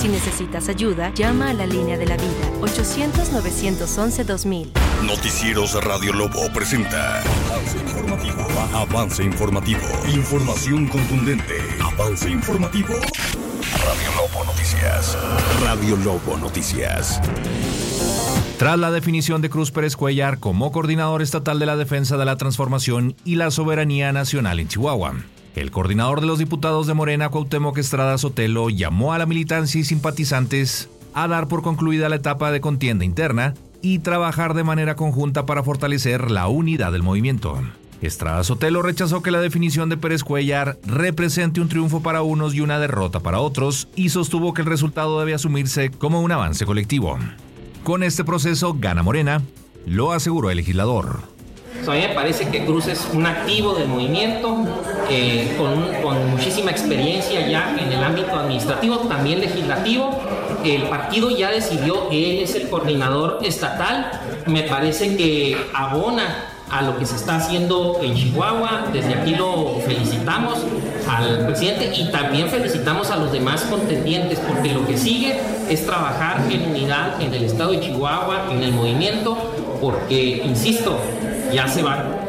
Si necesitas ayuda, llama a la línea de la vida, 800-911-2000. Noticieros Radio Lobo presenta Avance Informativo. Avance Informativo. Información contundente. Avance Informativo. Radio Lobo Noticias. Radio Lobo Noticias. Tras la definición de Cruz Pérez Cuéllar como coordinador estatal de la defensa de la transformación y la soberanía nacional en Chihuahua, el coordinador de los diputados de Morena, Cuauhtémoc Estrada Sotelo, llamó a la militancia y simpatizantes a dar por concluida la etapa de contienda interna y trabajar de manera conjunta para fortalecer la unidad del movimiento. Estrada Sotelo rechazó que la definición de Pérez Cuéllar represente un triunfo para unos y una derrota para otros y sostuvo que el resultado debe asumirse como un avance colectivo. Con este proceso gana Morena, lo aseguró el legislador. A mí me parece que Cruz es un activo del movimiento, con muchísima experiencia ya en el ámbito administrativo, también legislativo. El partido ya decidió que él es el coordinador estatal. Me parece que abona a lo que se está haciendo en Chihuahua. Desde aquí lo felicitamos al presidente y también felicitamos a los demás contendientes, porque lo que sigue es trabajar en unidad en el estado de Chihuahua, en el movimiento, porque, insisto, ya se van.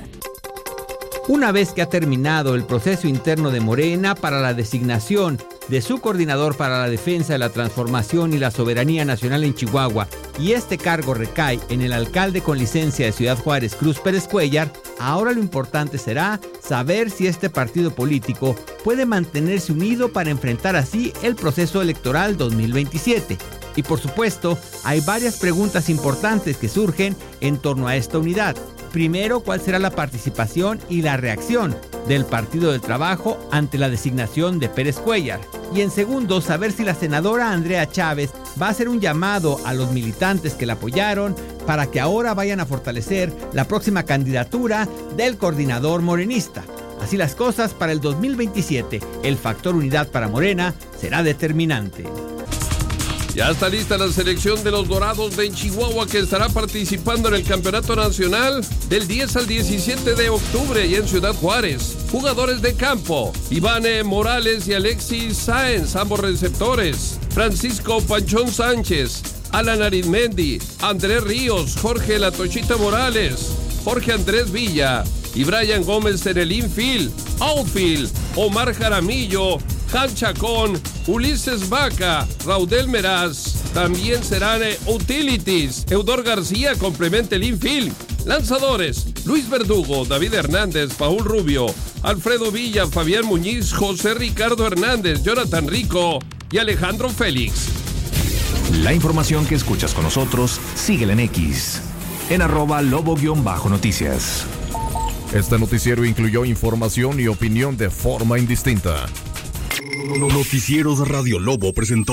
Una vez que ha terminado el proceso interno de Morena para la designación de su coordinador para la defensa de la transformación y la soberanía nacional en Chihuahua, y este cargo recae en el alcalde con licencia de Ciudad Juárez, Cruz Pérez Cuéllar, ahora lo importante será saber si este partido político puede mantenerse unido para enfrentar así el proceso electoral 2027. Y por supuesto, hay varias preguntas importantes que surgen en torno a esta unidad. Primero, ¿cuál será la participación y la reacción del Partido del Trabajo ante la designación de Pérez Cuéllar? Y en segundo, saber si la senadora Andrea Chávez va a hacer un llamado a los militantes que la apoyaron para que ahora vayan a fortalecer la próxima candidatura del coordinador morenista. Así las cosas, para el 2027, el factor unidad para Morena será determinante. Ya está lista la selección de los Dorados de Chihuahua, que estará participando en el Campeonato Nacional del 10 al 17 de octubre y en Ciudad Juárez. Jugadores de campo: Iván Morales y Alexis Sáenz, ambos receptores; Francisco Panchón Sánchez, Alan Arizmendi, Andrés Ríos, Jorge La Tochita Morales, Jorge Andrés Villa y Brian Gómez en el infield. Outfield: Omar Jaramillo, Han Chacón, Ulises Vaca, Raudel Meraz. También serán utilities. Eudor García complementa el infield. Lanzadores: Luis Verdugo, David Hernández, Paul Rubio, Alfredo Villa, Fabián Muñiz, José Ricardo Hernández, Jonathan Rico y Alejandro Félix. La información que escuchas con nosotros, síguela en X, en @lobo_noticias. Este noticiero incluyó información y opinión de forma indistinta. Noticieros Radio Lobo presentó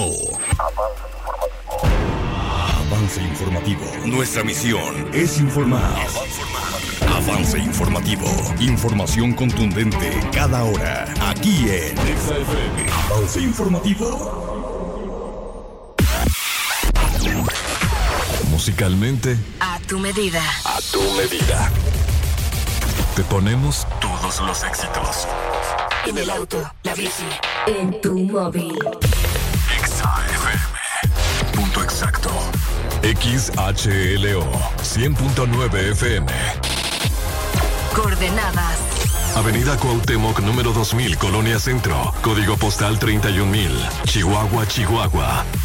Avance Informativo. Nuestra misión es informar. Avance Informativo. Información contundente cada hora. Aquí en Avance Informativo. Musicalmente, A tu medida. A tu medida. te ponemos todos los éxitos. En el auto, la bici, en tu móvil. XAFM. Punto exacto. XHLO 100.9 FM. Coordenadas: Avenida Cuauhtémoc, número 2000, Colonia Centro. Código postal 31000. Chihuahua, Chihuahua.